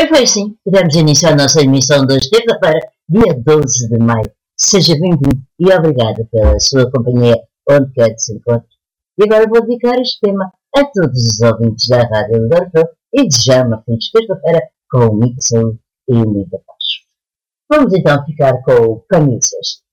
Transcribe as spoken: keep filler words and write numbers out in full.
Mas foi assim que demos início à nossa emissão de hoje, terça-feira, dia doze de maio. Seja bem-vindo e obrigada pela sua companhia, onde quer que se encontre. E agora vou dedicar este tema a todos os ouvintes da Rádio Libertador e desejar uma feliz terça-feira com muita saúde e muita paz. Vamos então ficar com o Camilo Sexto.